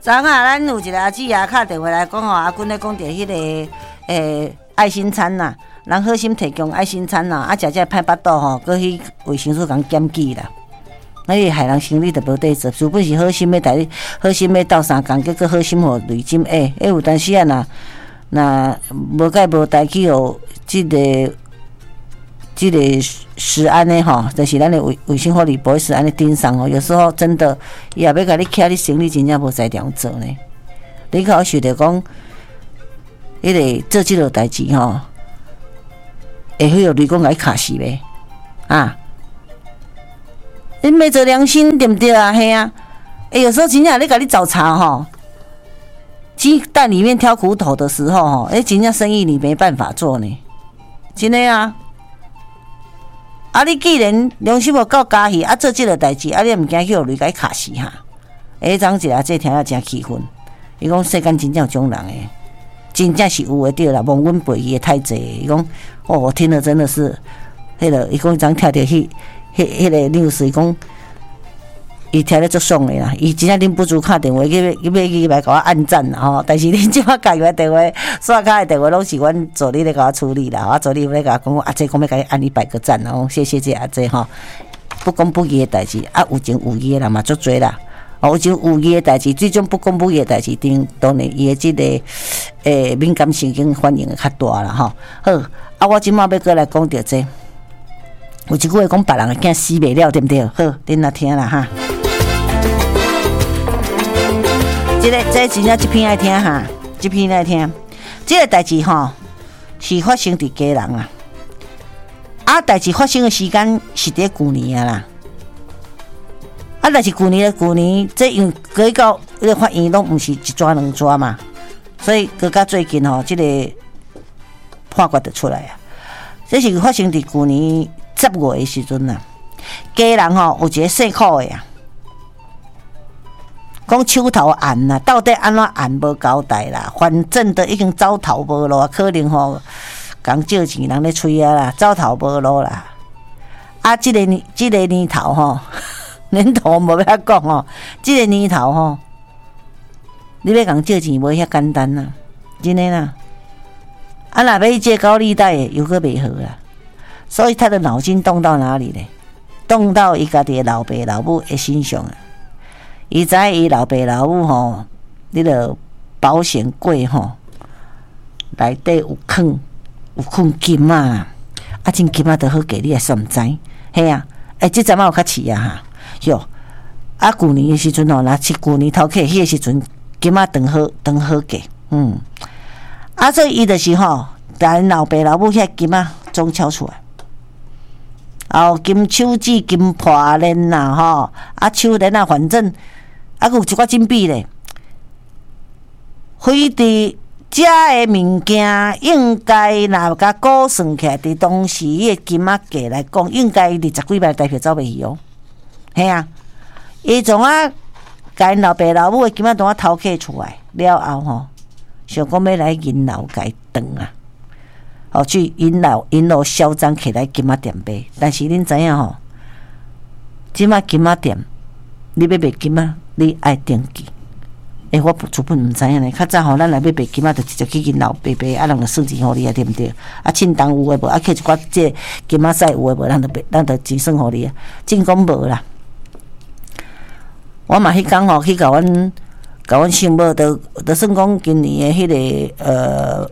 昨啊，咱有一个阿姊啊，打电话来讲阿君咧讲着迄个爱心餐呐，人好心提供爱心餐呐，食这歹巴肚吼，搁去卫生所共检举啦。那你害人生理就无得做，除非是好心要带你，好心要斗相共，结果好心互累金有当时啊，那无解无代去互即个食安的吼，就是咱的卫生福利部食安的顶上吼，有时候真的也要甲你徛你生理真正无在量做呢。你较有想着讲，迄个做即落代志吼，会许有你讲甲伊卡死呗啊！你没做良心对不对啊？嘿啊！有时候真正咧甲你找茬吼，鸡蛋里面挑骨头的时候吼，真正生意你没办法做呢，真的啊！啊，你既然良心无够嘉义，做即个代志，你毋惊去互你甲伊卡死哈？昨一下这听了真气愤，伊讲世间真正有种人诶，真正是有诶对啦，忘阮背伊诶太济。伊讲我听了真的是，伊讲昨听着迄个 news， 伊讲伊听了足爽诶啦，伊真正忍不住打电话去来甲我按赞啦吼。但是恁即摆家己诶电话，刷卡诶电话拢是阮助理咧甲我处理啦，我助理咧甲我讲，阿姐讲要甲你按100个赞啦，谢谢这阿姐吼。不公不义诶代志，有情有义诶人嘛足多啦。有情有义诶代志，这种不公不义诶代志，当然伊诶即个敏感神经反应会较大啦吼。好，我即摆要过来讲着这。有一句话讲，别人的囝死袂了，对不对？好，恁来听啦哈。这真正这篇爱听哈，这篇爱听。这个代志吼是发生伫家人啊，代志发生的时间是伫旧年啊啦。但是旧年这因过到迄个法院拢毋是一抓两抓嘛，所以过到最近吼，这个判决就出来啊。这是发生伫旧年10月的时阵啊，家人吼有一个姓苦的啊，讲手头案啊，到底安怎案无交代啦，反正都已经走投无路，可能吼讲借钱人咧催啊啦，走投无路啦。啊，这个年头吼，年头无要讲吼，这个年头吼，你要讲借钱无遐简单啦，真的啦。啊，若要借高利贷又搁袂好啦。所以他的脑筋动到哪里呢？动到伊家己的老爸老母的身上啊！伊知伊老爸老母吼，迄个保险柜吼内底有藏金啊！真金啊，都好价，你也算毋知，嘿啊！即阵仔有较市啊哈！哟，旧年的时阵吼，若是旧年头起迄个时阵，金啊长好价，所以伊就是吼，但老爸老母遐金啊总敲出来。金手指、金破链啦，吼，手链啊，反正有一寡金币咧。非伫遮的物件，应该若甲估算起来，伫当时迄个金仔价来讲，应该20几万台票走袂去哦。嘿啊，伊从甲因老爸老母的金仔当偷客出来了后吼，想讲要来银楼甲伊断啊。去引路嚣张起来金仔店卖，但是恁知影吼，即马金仔店你要卖金仔，你爱登记。我初本毋知影咧，较早吼咱来要卖金仔，就直接去引路卖，人就算钱互你啊，对毋对？称重有诶无？去一寡这金仔赛有诶无？咱就钱算互你啊。真讲无啦。我嘛迄工吼去甲阮媳妇都算讲今年诶迄个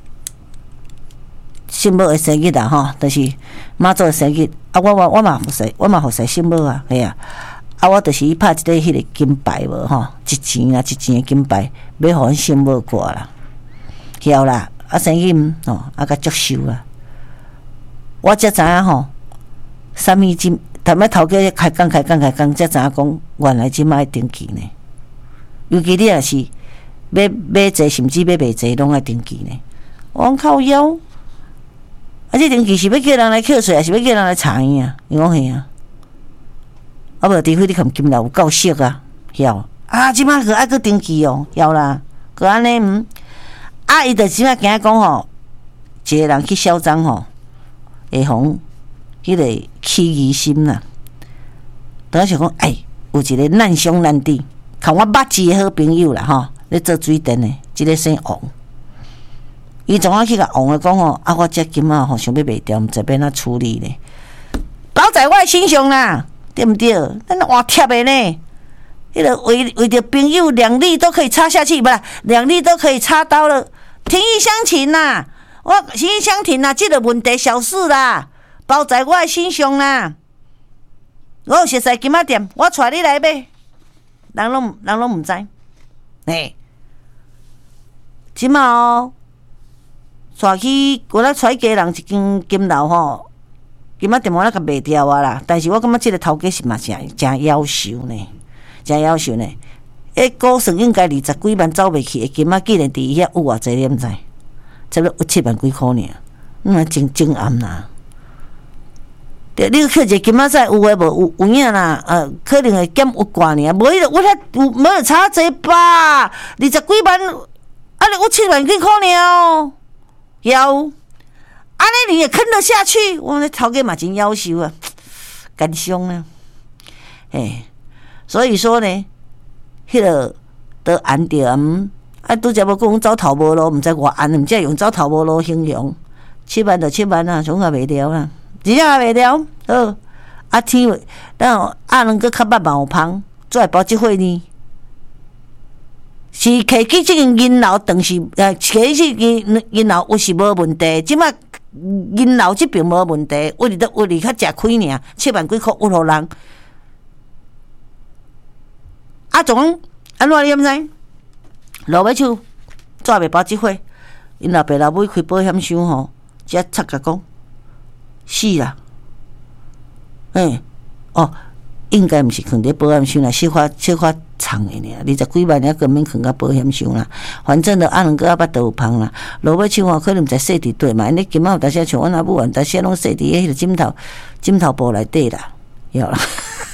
媳妇的生日啦吼，就是妈祖的生日我嘛互使媳妇啊，嘿啊，我就是拍一个迄个金牌无吼，一钱的金牌，要互阮媳妇挂啦，晓啦，生日吼，甲接收啦，我才知影吼，啥物金，头尾头家开讲，才知影讲，原来即摆登记呢，尤其你若是要坐，甚至要卖坐，拢爱登记呢，我讲靠腰。这登记是要叫人来扣税，还是要叫人来查伊啊？伊讲嘿啊，无除非你看金楼有够俗啊，晓即摆个爱去登记哦，晓啦，个安尼伊就即摆惊讲吼，一个人去嚣张吼，会防迄个起疑心啦。当想讲，有一个难兄难弟， 看我捌字的好朋友啦吼，咧做水电的，即个姓王。伊总啊去甲王个讲吼，啊我这金仔吼想要卖掉，毋知要哪处理咧。包在我心上啦，对毋对？咱换贴的呢，迄个为着朋友两粒都可以插下去，不啦，两粒都可以插刀了，情义相挺啦。我情义相挺啦，即个问题小事啦，包在我的心上啦。我有熟悉金仔店，我带你来买，人拢毋知。即马哦，带去我咧带家人一间金楼吼，金仔店我咧甲卖掉啊啦。但是我感觉即个头家是嘛真夭寿呢，真夭寿呢。估算应该20几万走袂去的金仔，竟然伫伊遐有偌济，你毋知？差不多有7万几箍尔，真暗啦。对，你去一个金仔仔有诶无？有影啦，可能会减有挂尔，无迄个我遐有没有差济吧？20几万，啊，你有7万几箍尔哦，有，安尼你也坑得下去？我那头家嘛真夭寿啊，感伤啊，所以说呢，迄个都按着拄则无讲走头无路，毋知偌按，毋知用走头无路形容，7万就7万啊，总也袂了啦。真正也袂了，好，天，咱能够较捌毛芳，做来包即伙呢？是摕去即间银楼，当时摕去银楼有是无问题，即摆银楼即边无问题，为哩较食亏尔，7万几箍有互人。总安怎你毋知？老尾手做袂包即伙，因老爸老母开保险箱吼，只插甲讲。是啦，应该毋是囥伫保险箱啦，小可藏诶尔，20几万根本囥到保险箱啦。反正就能够捌都有芳啦。落尾手可能毋知洗伫底嘛，因咧今仔有当时像阮阿母，当时拢洗伫迄个枕头布内底啦，晓啦。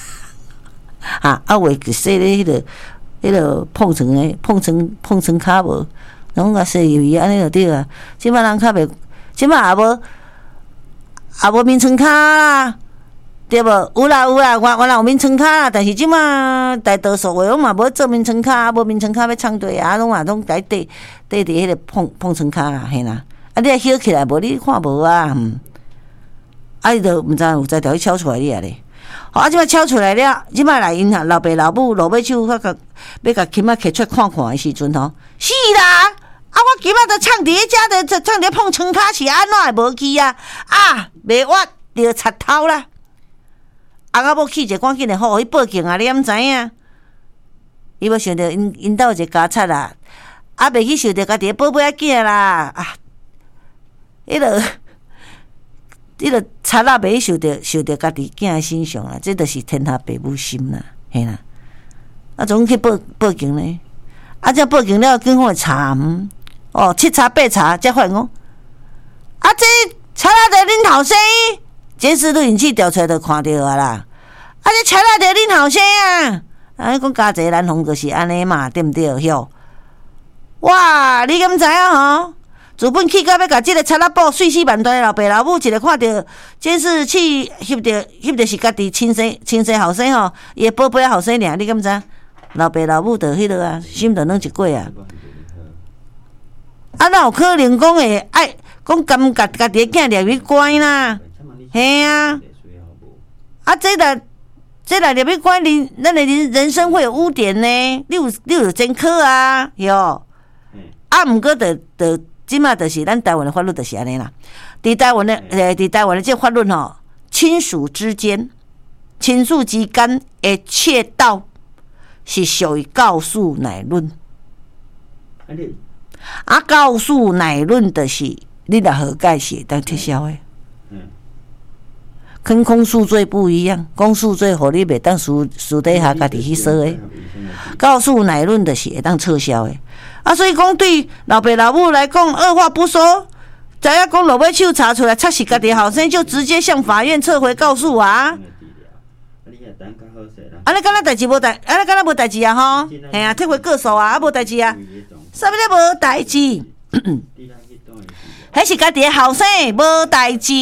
话就洗咧迄个碰床骹无，拢甲洗入去，安尼就对啊。即摆人较袂，即摆也无面床骹啦，对无？有啦，我有面床骹啦，但是即马大多数话，我嘛无做面床骹，无面床骹要创对啊，拢家底伫迄个碰床骹啦，嘿啦。你若掀起来，无你看无啊？伊就毋知有才调去敲出来了咧。即摆敲出来了，即摆来因老爸老母落尾手要甲金仔摕出看看的时阵吼，是啦。我今仔就唱伫遮的，唱伫碰床骹是安怎会无去啊？袂活着插头啦！翁某去者赶紧的，互伊报警啊！你毋知影？伊要想着因兜一个家贼啦，袂去想着家己的宝贝仔囝啦！迄个贼仔袂去想着家己囝身上啦，这就是天下父母心啦，嘿啦！总去报警呢？这报警了，警方会查7查8查，才发现讲，这车仔在恁后生，监视录影器调出来就看到啊啦。这车仔在恁后生啊，讲加济南风就是安尼嘛，对毋对？哟，哇，你敢知影吼？资本去到要甲即个车仔报碎尸万段的老爸老母，一个看到监视器翕着是家己亲生后生吼，伊的宝贝后生尔，你敢知？老爸老母就迄落啊，心就软一过啊。哪有可能讲会爱讲甘家己的囝掠去关啦？嘿啊！这来掠去关，咱的人生会有污点呢。你有前科啊，哟！毋过即马就是咱台湾的法律就是安尼啦。伫台湾的这法律吼，亲属之间的窃盗是属于告诉乃论。告诉乃论就是你若和解是会当撤销的。跟公诉罪不一样，公诉罪互你袂当私底下家己去说的，告诉乃论就是会当撤销的。所以讲对老爸老母来讲，二话不说，知影讲落尾手查出来，测是家己后生，就直接向法院撤回告诉啊。安尼敢若代志无代，安尼敢若无代志啊吼，嘿啊，撤回告诉啊，无代志啊，啥物咧无代志？迄是家己的后生，无代志，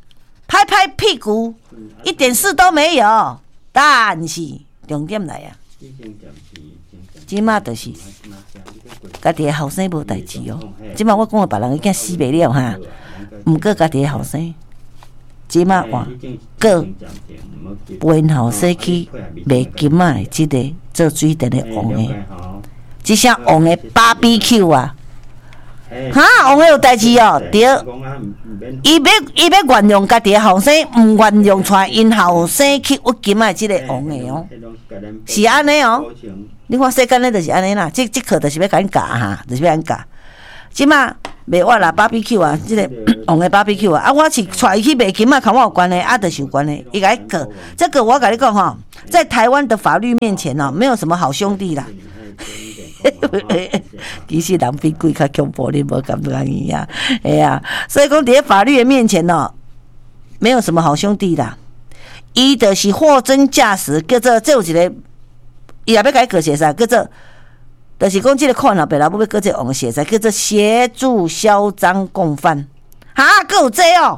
拍拍屁股，一点事都没有。但是重点来啊， 即马就是家己的后生无代志哦。即马我讲的别人已经死袂了哈，毋过家己的后生，即马换个陪后生去卖金仔的即个做水电的王的，即声王的 BBQ 啊！哈，王的有代志哦，对。伊要原谅家己的后生，毋原谅带因后生去挖金仔即个王的哦，是安尼哦。你看世间咧，就是安尼啦，即课就是要甲因教哈，就是要甲因教。即马卖我啦 BBQ 啊，即个王的 BBQ 啊，我是带伊去卖金仔，跟我有关系，就是有关系。伊甲伊告，这个我甲你讲吼，在台湾的法律面前哦，没有什么好兄弟啦。其实人比鬼较恐怖，你无感觉伊啊？哎呀，所以讲伫法律的面前哦，没有什么好兄弟啦。伊就是货真价实，叫做这有一个。伊也要甲伊告写啥？叫做，就是讲即个款啊，白老母要告这王写啥？叫做协助销赃共犯，哈，佫有这哦，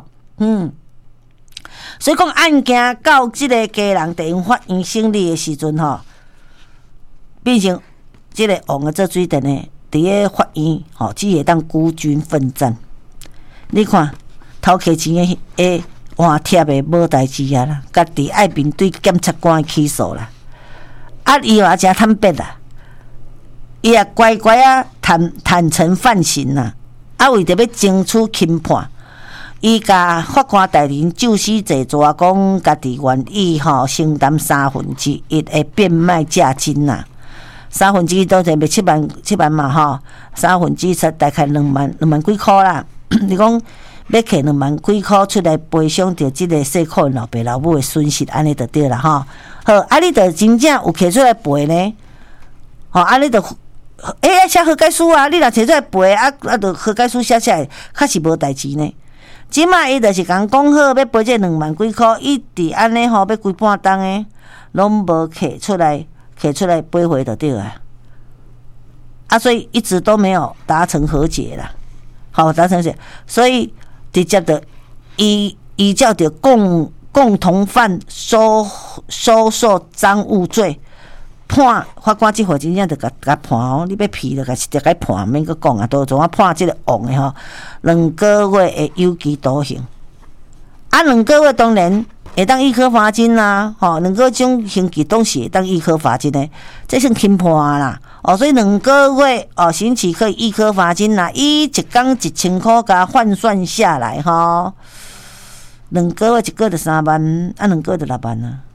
所以讲案件到即个家人地方法院审理的时阵吼，变成即个王的做水电的，伫个法院吼，只会当孤军奋战。你看偷摕钱的换贴的无代志啊啦，家己爱面对检察官的起诉啦。啊，伊也真坦白啦，伊也乖乖啊坦诚犯行啦。啊，为着要争取轻判，伊甲法官大人就绪坐坐，讲家己愿意承担1/3的变卖价金啦。1/3都是卖7万嘛，1/3大概2万几箍啦。你讲要摕2万几箍出来赔偿着即个细苦老爸老母的损失，安尼就对啦吼。好，啊，你着真正有摕出来赔呢？吼，啊，你着写和解书啊！你若摕出来赔，着和解书写起来，确实无代志呢。即摆伊着是共讲好要赔这2万几箍，一直安尼吼，要规半冬诶，拢无摕出来赔回就对啊。啊，所以一直都没有达成和解啦。好，达成和解，所以直接的依照着共同犯收受赃物罪，判法官即回真正就甲判哦，你要批就甲判，免阁讲啊，都总啊判即个王的吼，2个月的有期徒刑。啊，2个月当然会当易科罚金啦，吼，2个种刑期都是会当易科罚金的，这算轻判啦。哦，所以2个月哦，刑期可以易科罚金啦，一工1000块，甲换算下来吼。2个月1个就3万，啊，2个月就6万啊！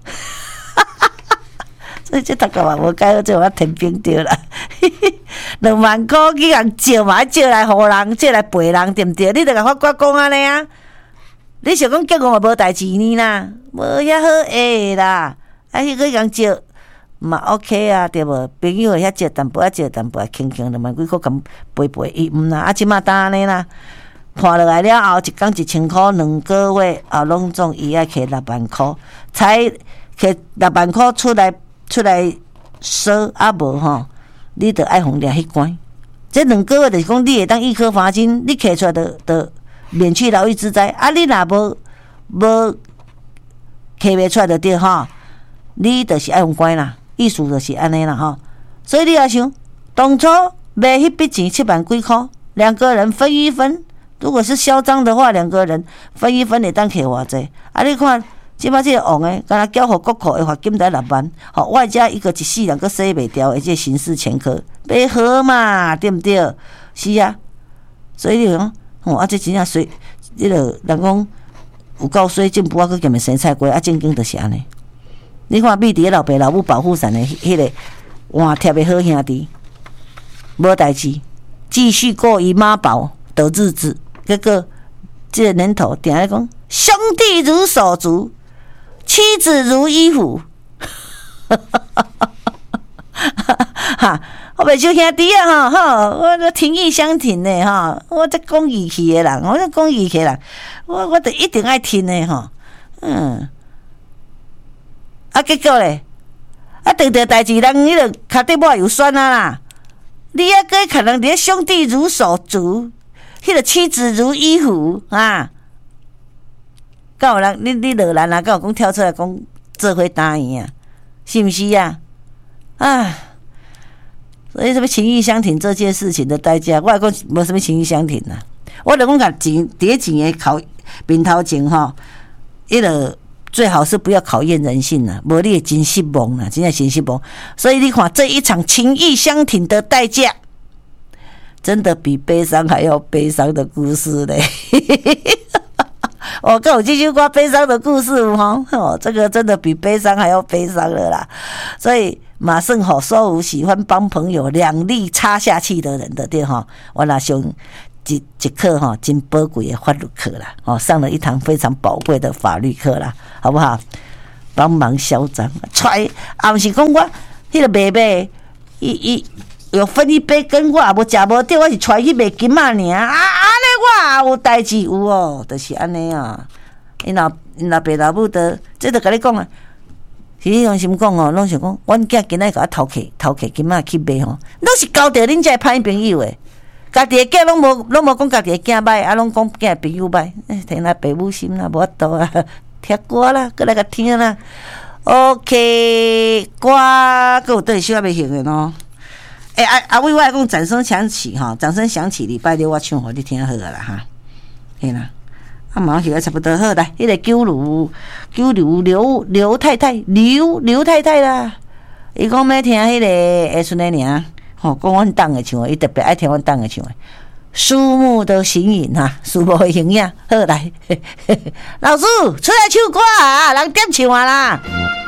所以这大家嘛无解，这我天兵着啦。2万块去人借嘛，借来互人，借来赔人，对不对？你着甲法官讲安尼啊？你想讲结婚嘛无代志呢啦，无遐好下啦，啊，迄个人借嘛 OK 啊，对无？朋友遐借淡薄仔借淡薄仔，轻2万几块咁赔，伊毋啦，啊，即马当安尼啦。判落来了后，一工1000块，2个月啊，拢总伊爱摕6万块，才摕6万块出来收啊无吼，你着爱互掠迄关。这2个月就是讲你会当易科罚金，你摕出来的免去牢狱之灾。啊，你若无摕袂出来就对吼，你就是爱用关啦，意思就是安尼啦吼。所以你也想，当初卖迄笔钱7万几块，2个人分一分。如果是销赃的话，2个人分一分会当摕偌济？啊，你看，即摆即个王诶，敢若缴互国库的罚金才6万，吼，外加一个一世人佫洗袂掉的这刑事前科，袂好嘛，对毋对？是啊，所以你讲，啊，这真正水，迄个人讲有够水，进步啊，佫兼袂生菜瓜，啊，正经就是安尼。你看，比伫老爸老母保护伞的迄个换贴的好兄弟，无代志，继续过姨妈宝的日子。结果这个年头定咧讲，兄弟如手足，妻子如衣服。哈，我袂少兄弟啊，吼，我情义相挺的吼，我这讲义气的人，我这讲义气的人，我得一定爱听的吼，啊，结果咧，啊，遇到代志人，迄个脚底抹油酸啊啦，你还搁可能连兄弟如手足。迄个妻子如衣服啊，敢有人你落难啊？敢有讲跳出来讲做伙答应啊？是毋是啊？ 啊。所以什么情义相挺这件事情的代价，我讲无什么情义相挺啊。我就讲甲钱伫钱的考面头前吼，迄个最好是不要考验人性啦，无你会真失望啦，真正真失望。所以你看这一场情义相挺的代价，真的比悲伤还要悲伤的故事嘞。我跟我这首歌悲伤的故事哦，这个真的比悲伤还要悲伤了啦。所以马胜吼所有喜欢帮朋友两肋插下去的人的店哈，我那上一课哈，真宝贵的法律课啦，哦，上了一堂非常宝贵的法律课啦，好不好？帮忙销赃，揣啊，不是讲我迄个妹妹，伊有分一杯羹，我也无食无着，我是揣去卖金仔尔。安尼我有代志有哦，就是安尼啊。因老爸老母的，这就甲你讲啊。是你用心讲哦，拢想讲，阮囝今仔甲我偷客金仔去卖吼，拢是交着恁遮歹朋友诶。家己的囝拢无讲家己的囝歹，啊，拢讲囝的朋友歹。听咱爸母心啦，无法度啊，听歌啦，过来甲听啦。OK， 歌还有倒首未行的喏。阿伟，我来讲掌声响起哈，掌声响起，礼拜六我唱互你听好啦哈，嘿啦，啊马上差不多好来，迄个九如刘太太啦，伊讲要听迄个下顺的尔，吼，讲阮党的唱的，伊特别爱听阮党的唱的，树木的形影哈，树木的形影，好来，老师出来唱歌啊，人点唱啊啦。